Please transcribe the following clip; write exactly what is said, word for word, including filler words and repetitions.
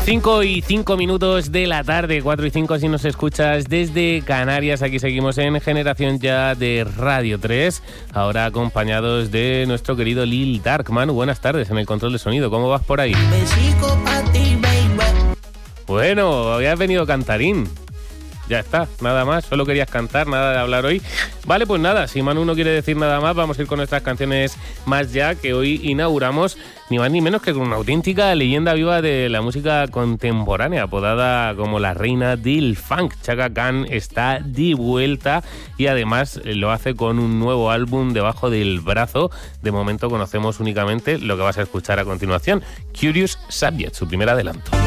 cinco y cinco minutos de la tarde, cuatro y cinco si nos escuchas desde Canarias. Aquí seguimos en Generación Ya de Radio tres, ahora acompañados de nuestro querido Lil Dark. Manu, buenas tardes en el control de sonido. ¿Cómo vas por ahí? Bueno, hoy has venido cantarín. Ya está, nada más, solo querías cantar, nada de hablar hoy. Vale, pues nada, si Manu no quiere decir nada más, vamos a ir con nuestras canciones más ya, que hoy inauguramos ni más ni menos que con una auténtica leyenda viva de la música contemporánea, apodada como la reina del funk. Chaka Khan está de vuelta y además lo hace con un nuevo álbum debajo del brazo. De momento conocemos únicamente lo que vas a escuchar a continuación, Curious Subject, su primer adelanto.